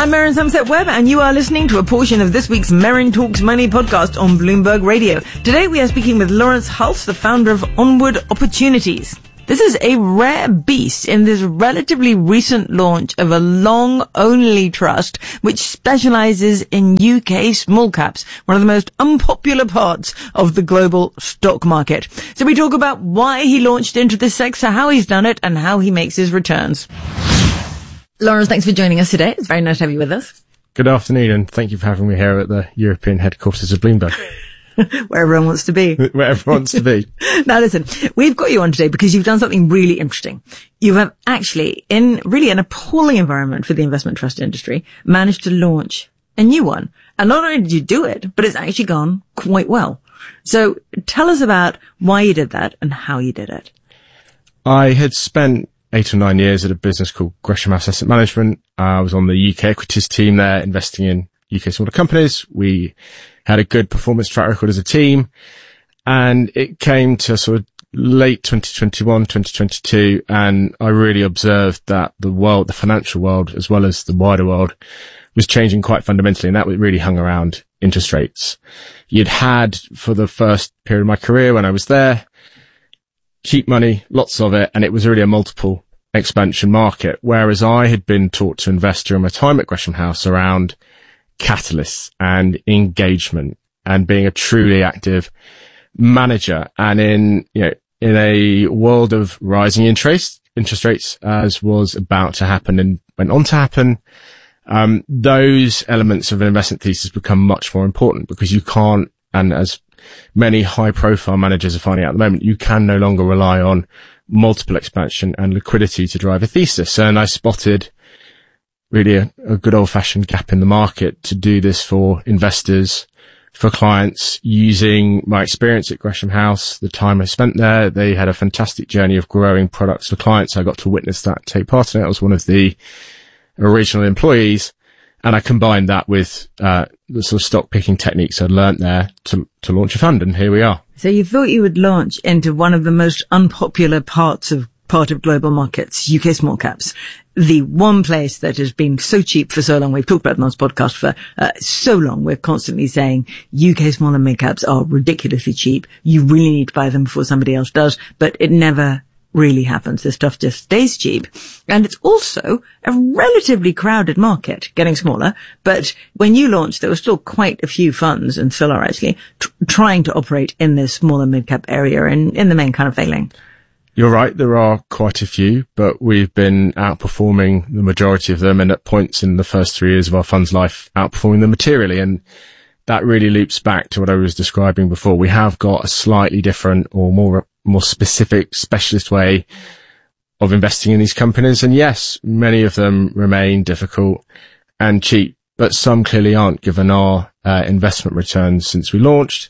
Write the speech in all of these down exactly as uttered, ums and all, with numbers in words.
I'm Merryn Somerset Webb, and you are listening to a portion of this week's Merryn Talks Money podcast on Bloomberg Radio. Today we are speaking with Lawrence Hulse, the founder of Onward Opportunities. This is a rare beast in this relatively recent launch of a long-only trust which specializes in U K small caps, one of the most unpopular parts of the global stock market. So we talk about why he launched into this sector, how he's done it, and how he makes his returns. Lawrence, thanks for joining us today. It's very nice to have you with us. Good afternoon, and thank you for having me here at the European headquarters of Bloomberg. Where everyone wants to be. Where everyone wants to be. Now listen, we've got you on today because you've done something really interesting. You have actually, in really an appalling environment for the investment trust industry, managed to launch a new one. And not only did you do it, but it's actually gone quite well. So tell us about why you did that and how you did it. I had spent eight or nine years at a business called Gresham House Asset Management. Uh, I was on the U K equities team there, investing in U K smaller companies. We had a good performance track record as a team, and it came to sort of late twenty twenty-one, twenty twenty-two, and I really observed that the world, the financial world, as well as the wider world, was changing quite fundamentally, and that really hung around interest rates. You'd had, for the first period of my career when I was there, cheap money, lots of it, and it was really a multiple expansion market, whereas I had been taught to invest during my time at Gresham House around catalysts and engagement and being a truly active manager. And in, you know, in a world of rising interest, interest rates, as was about to happen and went on to happen, um, those elements of an investment thesis become much more important because you can't, and as many high profile managers are finding out at the moment, you can no longer rely on multiple expansion and liquidity to drive a thesis. And I spotted really a, a good old fashioned gap in the market to do this for investors, for clients, using my experience at Gresham House, the time I spent there. They had a fantastic journey of growing products for clients. I got to witness that, take part in it. I was one of the original employees. And I combined that with uh the sort of stock picking techniques I'd learnt there to to launch a fund, and here we are. So you thought you would launch into one of the most unpopular parts of part of global markets, U K small caps, the one place that has been so cheap for so long. We've talked about it on this podcast for uh, so long. We're constantly saying U K small and mid caps are ridiculously cheap. You really need to buy them before somebody else does, but it never really happens. This stuff just stays cheap. And it's also a relatively crowded market, getting smaller. But when you launched, there were still quite a few funds, and still are actually, tr- trying to operate in this smaller mid-cap area and in the main kind of failing. You're right, there are quite a few, but we've been outperforming the majority of them, and at points in the first three years of our fund's life, outperforming them materially. And that really loops back to what I was describing before. We have got a slightly different or more more specific specialist way of investing in these companies. And yes, many of them remain difficult and cheap, but some clearly aren't, given our uh, investment returns since we launched.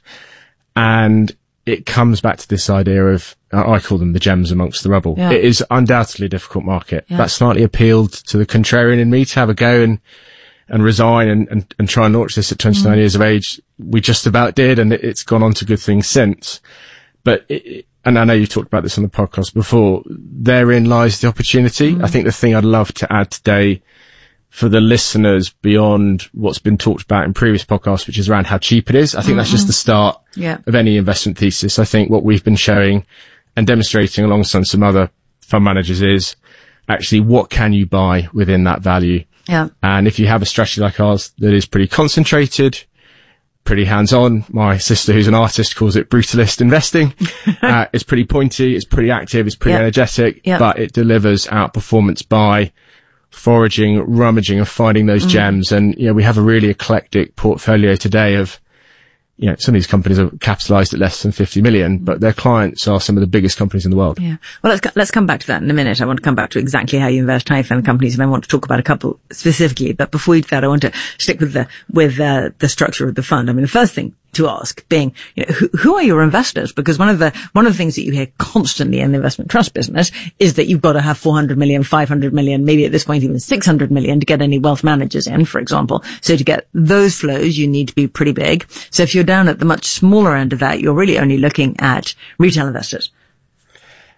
And it comes back to this idea of, uh, I call them the gems amongst the rubble. Yeah. It is undoubtedly a difficult market. Yeah. That slightly appealed to the contrarian in me to have a go and and resign and, and, and try and launch this at twenty-nine mm. years of age. We just about did, and it, it's gone on to good things since. But it, and I know you've talked about this on the podcast before, therein lies the opportunity. Mm. I think the thing I'd love to add today for the listeners, beyond what's been talked about in previous podcasts, which is around how cheap it is, I think mm-hmm. that's just the start yeah. of any investment thesis. I think what we've been showing and demonstrating alongside some other fund managers is actually what can you buy within that value. Yeah. And if you have a strategy like ours that is pretty concentrated, pretty hands-on. My sister, who's an artist, calls it brutalist investing. uh, it's pretty pointy, it's pretty active, it's pretty yep. energetic, yep. but it delivers outperformance by foraging, rummaging and finding those mm. gems. And, you know, we have a really eclectic portfolio today of, you know, some of these companies are capitalized at less than fifty million, but their clients are some of the biggest companies in the world. Yeah. Well, let's, let's come back to that in a minute. I want to come back to exactly how you invest, how you fund companies, and I want to talk about a couple specifically. But before we do that, I want to stick with the, with, uh, the structure of the fund. I mean, the first thing to ask being, you know, who, who are your investors? Because one of the, one of the things that you hear constantly in the investment trust business is that you've got to have four hundred million, five hundred million, maybe at this point even six hundred million to get any wealth managers in, for example. So to get those flows, you need to be pretty big. So if you're down at the much smaller end of that, you're really only looking at retail investors.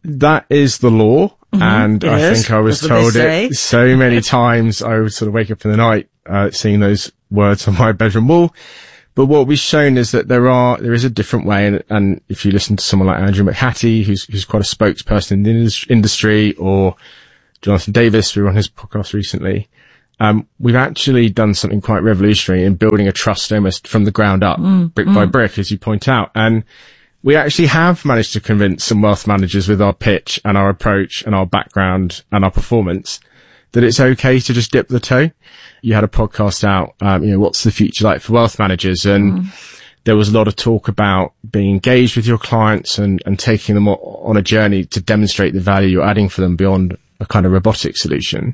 that is the law. Mm-hmm, and I is. think I was That's told it so many times. I would sort of wake up in the night, uh, seeing those words on my bedroom wall. But what we've shown is that there are, there is a different way. And, and if you listen to someone like Andrew McHattie, who's, who's quite a spokesperson in the industry, or Jonathan Davis, who were on his podcast recently, um, we've actually done something quite revolutionary in building a trust almost from the ground up, mm, brick mm. by brick, as you point out. And we actually have managed to convince some wealth managers with our pitch and our approach and our background and our performance that it's okay to just dip the toe. You had a podcast out, um, you know, what's the future like for wealth managers? And mm. there was a lot of talk about being engaged with your clients and, and taking them on a journey to demonstrate the value you're adding for them beyond a kind of robotic solution.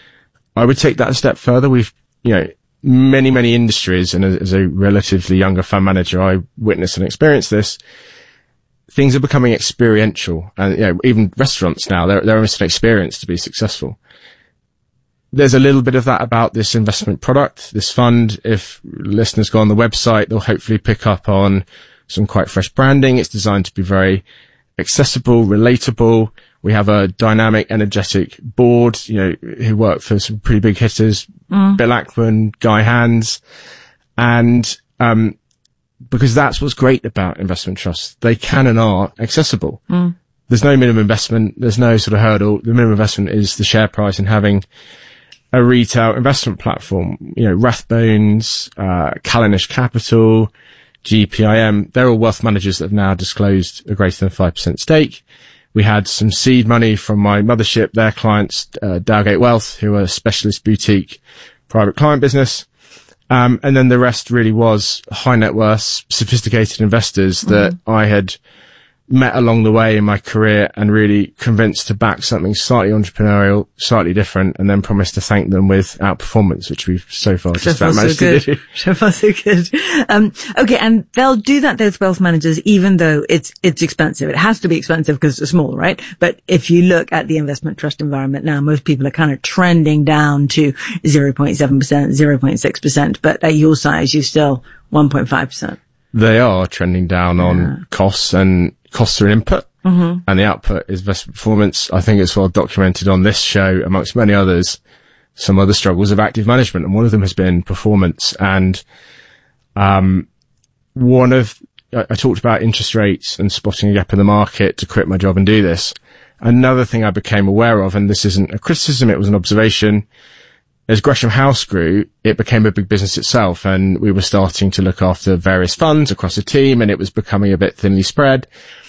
I would take that a step further. We've, you know, many, many industries, and as a relatively younger fund manager, I witnessed and experienced this. Things are becoming experiential, and you know, even restaurants now, they're, they're almost an experience to be successful. There's a little bit of that about this investment product, this fund. If listeners go on the website, they'll hopefully pick up on some quite fresh branding. It's designed to be very accessible, relatable. We have a dynamic, energetic board, you know, who work for some pretty big hitters, mm. Bill Ackman, Guy Hands. And, um, because that's what's great about investment trusts. They can and are accessible. Mm. There's no minimum investment. There's no sort of hurdle. The minimum investment is the share price and having a retail investment platform. You know, Rathbones, uh, Callanish Capital, G P I M, they're all wealth managers that have now disclosed a greater than five percent stake. We had some seed money from my mothership, their clients, uh, Dowgate Wealth, who are a specialist boutique private client business. Um, and then the rest really was high net worth, sophisticated investors mm-hmm. that I had met along the way in my career and really convinced to back something slightly entrepreneurial, slightly different, and then promised to thank them with outperformance, which we've so far so just about managed so to do. So far so good. Um, okay, and they'll do that, those wealth managers, even though it's, it's expensive. It has to be expensive because it's small, right? But if you look at the investment trust environment now, most people are kind of trending down to zero point seven percent, zero point six percent, but at your size, you're still one point five percent. They are trending down yeah. on costs, and costs are an input, mm-hmm. and the output is investment performance. I think it's well documented on this show, amongst many others, some other struggles of active management, and one of them has been performance. And um one of I, I talked about interest rates and spotting a gap in the market to quit my job and do this. Another thing I became aware of, and this isn't a criticism, it was an observation, as Gresham House grew, it became a big business itself, and we were starting to look after various funds across a team, and it was becoming a bit thinly spread.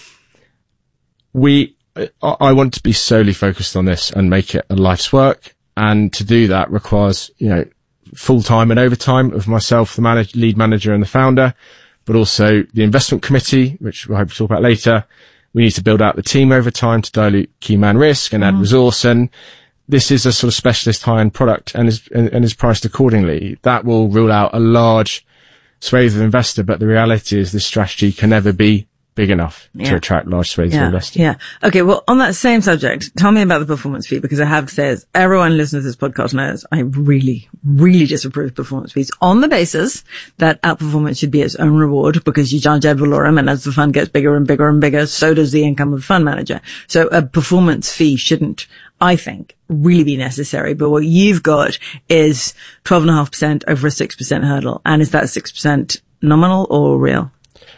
We, I want to be solely focused on this and make it a life's work, and to do that requires, you know, full time and overtime of myself, the manage, lead manager and the founder, but also the investment committee, which we'll hope to talk about later. We need to build out the team over time to dilute key man risk and add mm. resource, and this is a sort of specialist high-end product and is, and, and is priced accordingly. That will rule out a large swathe of investor, but the reality is this strategy can never be big enough yeah. to attract large swathes yeah. of investors. Yeah. Okay. Well, on that same subject, tell me about the performance fee, because I have to say, as everyone listening to this podcast knows, I really, really disapprove performance fees on the basis that outperformance should be its own reward, because you charge ad valorem, and as the fund gets bigger and bigger and bigger, so does the income of the fund manager. So a performance fee shouldn't, I think, really be necessary. But what you've got is twelve point five percent over a six percent hurdle. And is that six percent nominal or real?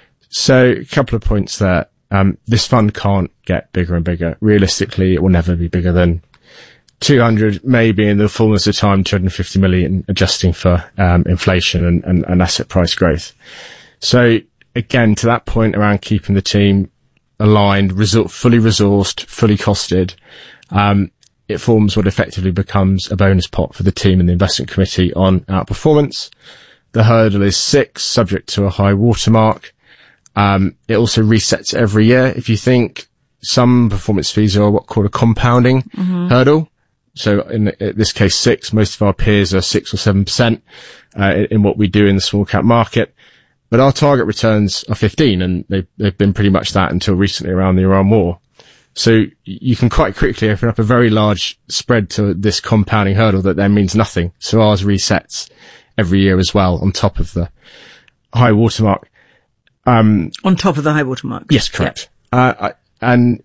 So a couple of points there. Um, this fund can't get bigger and bigger. Realistically, it will never be bigger than two hundred, maybe in the fullness of time, two hundred fifty million, adjusting for um, inflation and, and, and asset price growth. So again, to that point around keeping the team aligned, resor- fully resourced, fully costed, um, it forms what effectively becomes a bonus pot for the team and the investment committee on outperformance. The hurdle is six, subject to a high watermark. Um, it also resets every year. If you think some performance fees are what called a compounding mm-hmm. hurdle. So in, in this case, six, most of our peers are six or seven percent, uh, in, in what we do in the small cap market. But our target returns are fifteen, and they've, they've been pretty much that until recently around the Iran war. So you can quite quickly open up a very large spread to this compounding hurdle that then means nothing. So ours resets every year as well on top of the high watermark. Um, on top of the high water mark. Yes, correct. Yeah. Uh, I, and it,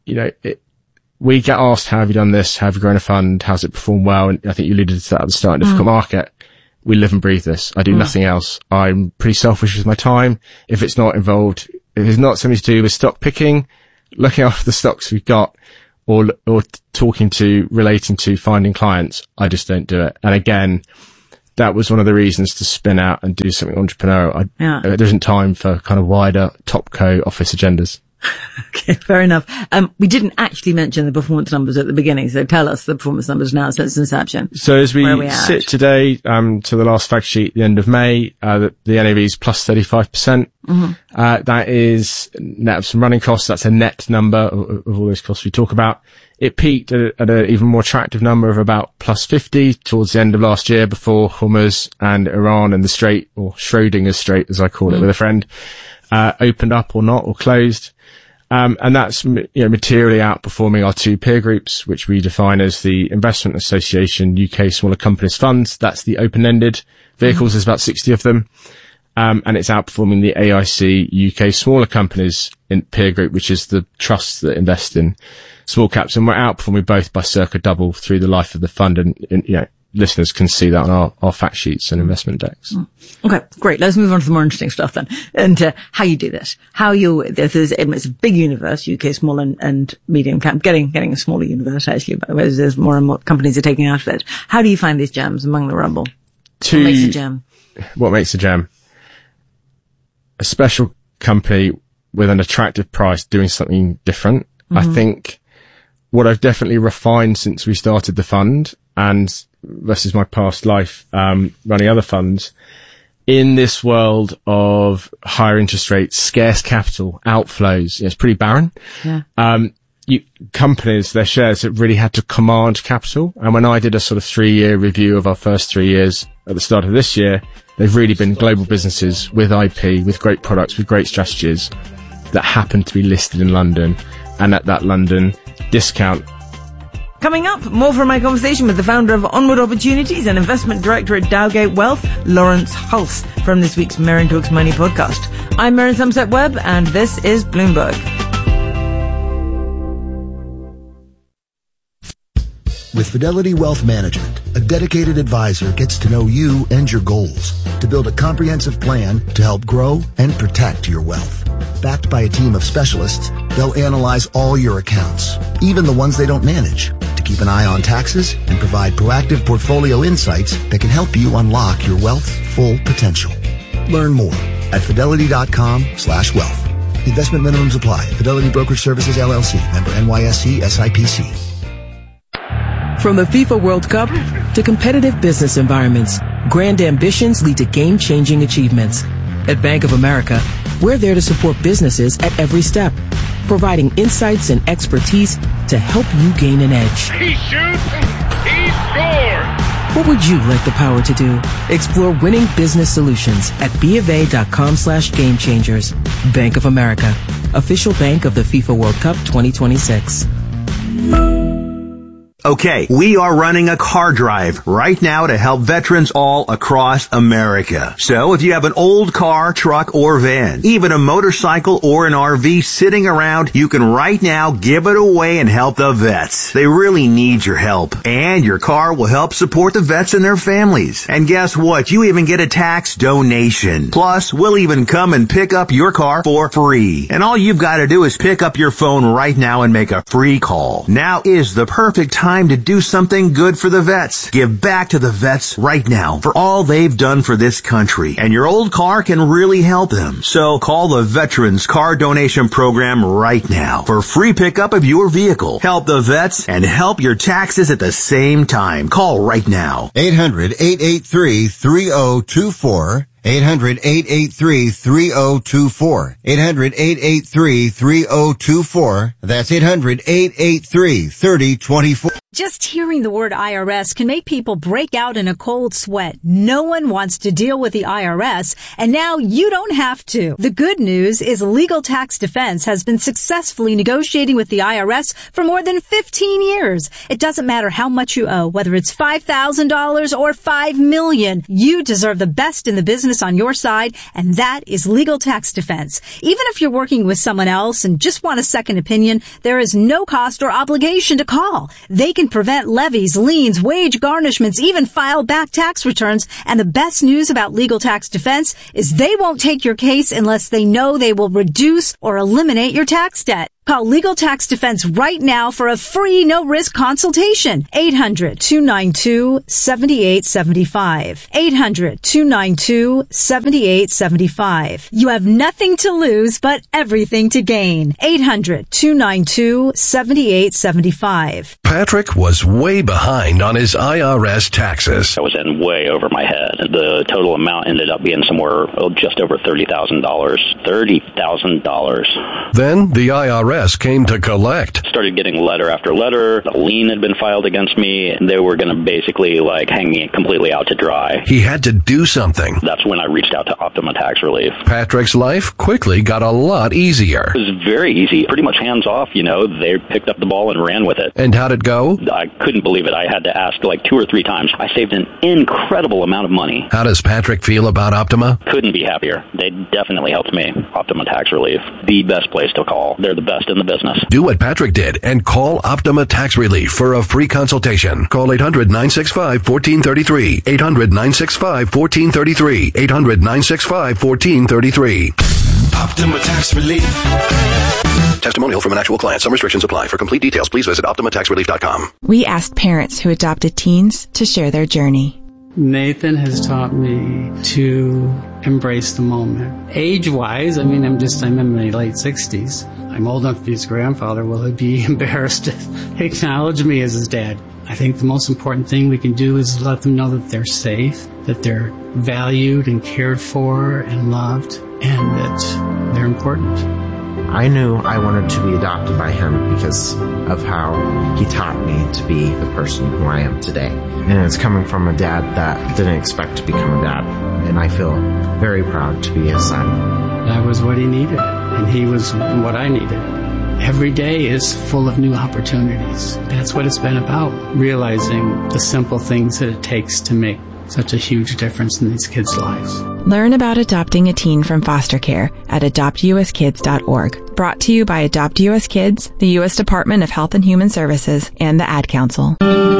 you know, it, we get asked, how have you done this? How have you grown a fund? How's it performed well? And I think you alluded to that at the start, in a difficult mm. market. We live and breathe this. I do mm. nothing else. I'm pretty selfish with my time. If it's not involved, if it's not something to do with stock picking, looking after the stocks we've got, or, or talking to, relating to, finding clients, I just don't do it. And again, that was one of the reasons to spin out and do something entrepreneurial. I, yeah. There isn't time for kind of wider Topco office agendas. Okay, fair enough. Um, we didn't actually mention the performance numbers at the beginning, so tell us the performance numbers now since inception. So as we, we sit today, um, to the last fact sheet, the end of May, uh, the, the N A V is plus thirty-five percent. Mm-hmm. Uh, that is net of some running costs. That's a net number of, of all those costs we talk about. It peaked at, at an even more attractive number of about plus fifty towards the end of last year, before Hormuz and Iran and the Strait, or Schrodinger's Strait, as I call mm. it with a friend, uh, opened up or not, or closed. Um, and that's, you know, materially outperforming our two peer groups, which we define as the Investment Association U K Smaller Companies Funds. That's the open-ended vehicles. Mm. There's about sixty of them. Um, and it's outperforming the A I C U K Smaller Companies in peer group, which is the trusts that invest in small caps. And we're outperforming both by circa double through the life of the fund. And, and you know, listeners can see that on our, our fact sheets and investment decks. Okay, great. Let's move on to the more interesting stuff then. And uh, how you do this. How you, there's, it's a big universe, U K small and, and medium cap, getting, getting a smaller universe actually, but there's more and more companies are taking out of it. How do you find these gems among the rubble? To, what makes a gem? What makes a gem? A special company with an attractive price doing something different. Mm-hmm. I think what I've definitely refined since we started the fund, and versus my past life, um, running other funds, in this world of higher interest rates, scarce capital, outflows, you know, it's pretty barren. Yeah. Um, you, companies, their shares have really had to command capital. And when I did a sort of three year review of our first three years at the start of this year, they've really been global businesses with I P, with great products, with great strategies that happen to be listed in London, and at that London discount. Coming up, more from my conversation with the founder of Onward Opportunities and investment director at Dowgate Wealth, Lawrence Hulse, from this week's Merrion Talks Money podcast. I'm Merrion Somerset Webb, and this is Bloomberg. With Fidelity Wealth Management, a dedicated advisor gets to know you and your goals to build a comprehensive plan to help grow and protect your wealth. Backed by a team of specialists, they'll analyze all your accounts, even the ones they don't manage, to keep an eye on taxes and provide proactive portfolio insights that can help you unlock your wealth's full potential. Learn more at fidelity.com slash wealth. Investment minimums apply. Fidelity Brokerage Services, L L C. Member N Y S E S I P C. From the FIFA World Cup to competitive business environments, grand ambitions lead to game-changing achievements. At Bank of America, we're there to support businesses at every step, providing insights and expertise to help you gain an edge. He shoots, he scores! What would you like the power to do? Explore winning business solutions at BofA.com slash game changers. Bank of America, official bank of the FIFA World Cup twenty twenty-six. Okay, we are running a car drive right now to help veterans all across America. So if you have an old car, truck, or van, even a motorcycle or an R V sitting around, you can right now give it away and help the vets. They really need your help. And your car will help support the vets and their families. And guess what? You even get a tax donation. Plus, we'll even come and pick up your car for free. And all you've got to do is pick up your phone right now and make a free call. Now is the perfect time Time to do something good for the vets. Give back to the vets right now for all they've done for this country. And your old car can really help them. So call the Veterans Car Donation Program right now for free pickup of your vehicle. Help the vets and help your taxes at the same time. Call right now. eight hundred, eight eight three, three oh two four. eight hundred, eight eight three, three oh two four. eight hundred, eight eight three, three oh two four. That's eight hundred, eight eight three, three oh two four. Just hearing the word I R S can make people break out in a cold sweat. No one wants to deal with the I R S, and now you don't have to. The good news is Legal Tax Defense has been successfully negotiating with the I R S for more than fifteen years. It doesn't matter how much you owe, whether it's five thousand dollars or five million dollars. You deserve the best in the business on your side, and that is Legal Tax Defense. Even if you're working with someone else and just want a second opinion, there is no cost or obligation to call. They can prevent levies, liens, wage garnishments, even file back tax returns. And the best news about Legal Tax Defense is they won't take your case unless they know they will reduce or eliminate your tax debt. Call Legal Tax Defense right now for a free, no-risk consultation. eight hundred, two nine two, seven eight seven five. eight hundred, two nine two, seven eight seven five. You have nothing to lose, but everything to gain. eight hundred, two nine two, seven eight seven five. Patrick was way behind on his I R S taxes. I was in way over my head. The total amount ended up being somewhere oh, just over thirty thousand dollars. thirty thousand dollars. Then the I R S came to collect. Started getting letter after letter. A lien had been filed against me. They were going to basically like hang me completely out to dry. He had to do something. That's when I reached out to Optima Tax Relief. Patrick's life quickly got a lot easier. It was very easy. Pretty much hands off, you know. They picked up the ball and ran with it. And how'd it go? I couldn't believe it. I had to ask like two or three times. I saved an incredible amount of money. How does Patrick feel about Optima? Couldn't be happier. They definitely helped me. Optima Tax Relief. The best place to call. They're the best in the business. Do what Patrick did and call Optima Tax Relief for a free consultation. Call eight hundred, nine six five, one four three three. eight hundred, nine six five, one four three three. eight hundred, nine six five, one four three three. Optima Tax Relief. Testimonial from an actual client. Some restrictions apply. For complete details, please visit optima tax relief dot com. We asked parents who adopted teens to share their journey. Nathan has taught me to embrace the moment. Age-wise, I mean, I'm just, I'm in my late sixties. I'm old enough to be his grandfather. Will he be embarrassed to acknowledge me as his dad? I think the most important thing we can do is let them know that they're safe, that they're valued and cared for and loved, and that they're important. I knew I wanted to be adopted by him because of how he taught me to be the person who I am today. And it's coming from a dad that didn't expect to become a dad. And I feel very proud to be his son. That was what he needed, and he was what I needed. Every day is full of new opportunities. That's what it's been about, realizing the simple things that it takes to make such a huge difference in these kids' lives. Learn about adopting a teen from foster care at adopt u s kids dot org. Brought to you by Adopt U S Kids, the U S Department of Health and Human Services, and the Ad Council.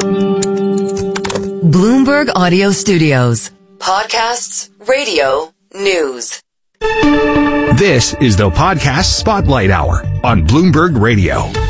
Bloomberg Audio Studios. Podcasts, radio, news. This is the Podcast Spotlight Hour on Bloomberg Radio.